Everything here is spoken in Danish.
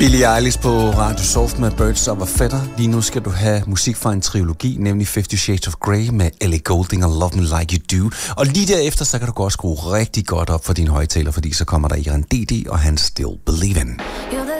Billie Eilish på Radio Soft med Birds of a Feather. Lige nu skal du have musik fra en trilogi, nemlig 50 Shades of Grey med Ellie Goulding og Love Me Like You Do. Og lige derefter, så kan du godt skrue rigtig godt op for dine højtaler, fordi så kommer der Iran Didi og han Still Believin'.